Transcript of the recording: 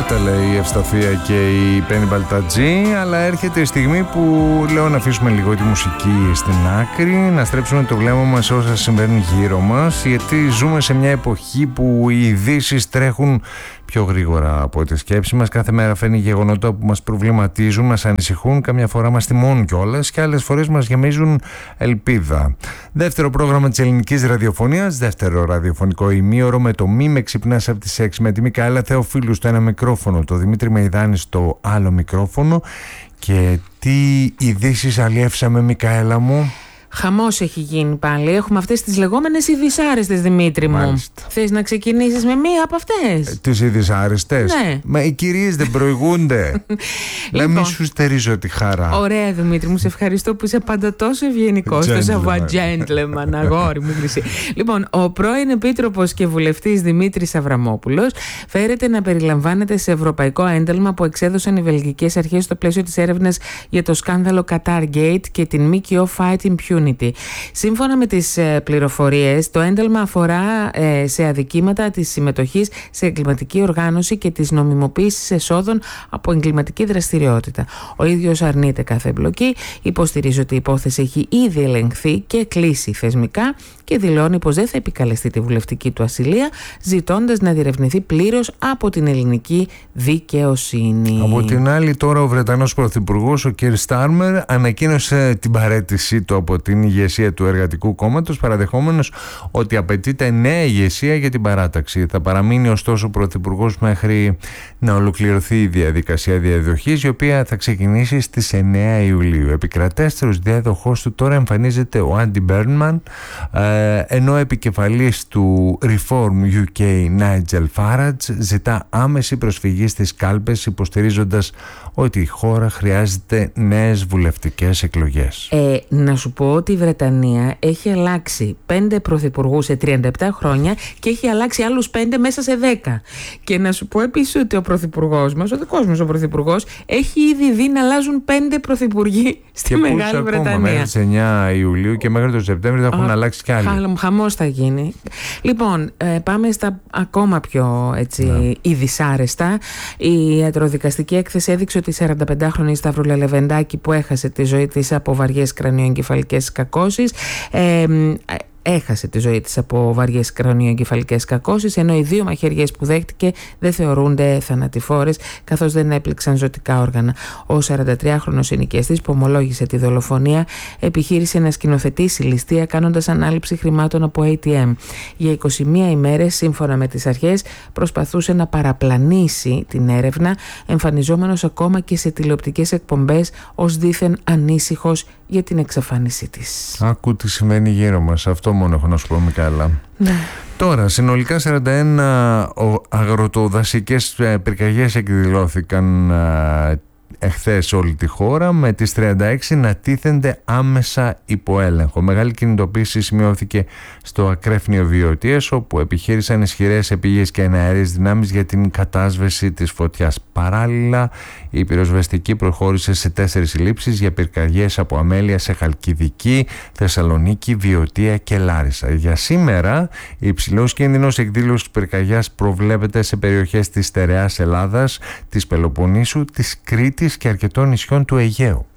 τα λέει η Ευσταθία και η Πέννη Μπαλτατζή, αλλά έρχεται η στιγμή που λέω να αφήσουμε λίγο τη μουσική στην άκρη, να στρέψουμε το βλέμμα μας σε όσα συμβαίνουν γύρω μας, γιατί ζούμε σε μια εποχή που οι ειδήσεις τρέχουν πιο γρήγορα από τη σκέψη μας. Κάθε μέρα φέρνει γεγονότα που μας προβληματίζουν, μας ανησυχούν, καμιά φορά μας τιμώνουν κιόλας και άλλες φορές μας γεμίζουν ελπίδα. Δεύτερο πρόγραμμα της ελληνικής ραδιοφωνίας, δεύτερο ραδιοφωνικό ημίωρο με το Μη με ξυπνάς από τις 6, με τη Μικαέλα Θεοφίλου στο ένα μικρόφωνο, το Δημήτρη Μεϊδάνη στο άλλο μικρόφωνο. Και τι ειδήσεις αλλιεύσαμε, Μικαέλα μου? Χαμός έχει γίνει πάλι. Έχουμε αυτές τις λεγόμενες ειδισάρεστες, Δημήτρη μου. Μάλιστα. Θες να ξεκινήσεις με μία από αυτές? Τις ειδισάρεστες? Ναι. Μα οι κυρίες δεν προηγούνται. Να μην σου στερίζω τη χαρά. Ωραία, Δημήτρη μου, σε ευχαριστώ που είσαι πάντα τόσο ευγενικός. Το σαββα gentleman, αγόρι μου χρυσή. Λοιπόν, ο πρώην Επίτροπος και Βουλευτής Δημήτρης Αβραμόπουλος φέρεται να περιλαμβάνεται σε ευρωπαϊκό ένταλμα που εξέδωσαν οι βελγικές αρχές στο πλαίσιο της έρευνας για το σκάνδαλο Qatar Gate και την ΜΚΟ Fight Impunity. Σύμφωνα με τις πληροφορίες, το ένταλμα αφορά σε αδικήματα της συμμετοχής σε εγκληματική οργάνωση και της νομιμοποίησης εσόδων από εγκληματική δραστηριότητα. Ο ίδιος αρνείται κάθε εμπλοκή, υποστηρίζει ότι η υπόθεση έχει ήδη ελεγχθεί και κλείσει θεσμικά και δηλώνει πως δεν θα επικαλεστεί τη βουλευτική του ασυλία, ζητώντας να διερευνηθεί πλήρως από την ελληνική δικαιοσύνη. Από την άλλη, τώρα ο Βρετανός Πρωθυπουργός, ο Κίρ Στάρμερ, ανακοίνωσε την παραίτησή του από την ηγεσία του Εργατικού Κόμματος, παραδεχόμενος ότι απαιτείται νέα ηγεσία για την παράταξη. Θα παραμείνει ωστόσο ο Πρωθυπουργός μέχρι να ολοκληρωθεί η διαδικασία διαδοχής, η οποία θα ξεκινήσει στις 9 Ιουλίου. Επικρατέστερος διάδοχος του τώρα εμφανίζεται ο Άντι Μπέρνμαν, ενώ επικεφαλής του Reform UK Nigel Farage ζητά άμεση προσφυγή στις κάλπες, υποστηρίζοντας ότι η χώρα χρειάζεται νέες βουλευτικές εκλογές. Να σου πω ότι η Βρετανία έχει αλλάξει 5 πρωθυπουργούς σε 37 χρόνια και έχει αλλάξει άλλους 5 μέσα σε 10. Και να σου πω επίσης ότι ο πρωθυπουργός μας, ο δικός μας ο πρωθυπουργός, έχει ήδη δει να αλλάζουν 5 πρωθυπουργοί στη Μεγάλη Βρετανία. Ακόμα μέχρι τις 9 Ιουλίου και μέχρι τον Σεπτέμβριο θα έχουν αλλάξει κι άλλοι. Χαμός θα γίνει. Λοιπόν, πάμε στα ακόμα πιο ειδισάρεστα. Η ιατροδικαστική έκθεση έδειξε ότι η 45χρονη Σταύρουλα Λεβεντάκη, που έχασε τη ζωή της από βαριές κρανιοεγκεφαλικές κακώσεις, έχασε τη ζωή της από βαριές κρανιοεγκεφαλικές κακώσεις, ενώ οι 2 μαχαιριές που δέχτηκε δεν θεωρούνται θανατηφόρες, καθώς δεν έπληξαν ζωτικά όργανα. Ο 43χρονος ενοικιαστής που ομολόγησε τη δολοφονία επιχείρησε να σκηνοθετήσει ληστεία κάνοντας ανάληψη χρημάτων από ATM. Για 21 ημέρες, σύμφωνα με τις αρχές, προσπαθούσε να παραπλανήσει την έρευνα, εμφανιζόμενος ακόμα και σε τηλεοπτικές εκπομπές ως δήθεν ανήσυχος για την εξαφάνισή της. Άκου τι σημαίνει γύρω μας. Αυτό μόνο έχω να σου πω, Μικαέλα. Ναι. Τώρα, συνολικά 41 αγροτοδασικές πυρκαγιές εκδηλώθηκαν εχθές σε όλη τη χώρα, με τις 36 να τίθενται άμεσα υπό έλεγχο. Μεγάλη κινητοποίηση σημειώθηκε στο ακρέφνιο Βιωτίας, όπου επιχείρησαν ισχυρές επίγειες και εναέριες δυνάμεις για την κατάσβεση της φωτιάς. Παράλληλα, η πυροσβεστική προχώρησε σε 4 συλλήψεις για πυρκαγιές από αμέλεια σε Χαλκιδική, Θεσσαλονίκη, Βιωτία και Λάρισα. Για σήμερα, υψηλός κίνδυνος εκδήλωσης πυρκαγιάς προβλέπεται σε περιοχές της στερεάς Ελλάδας, της Πελοποννήσου, της Κρήτης και αρκετών νησιών του Αιγαίου.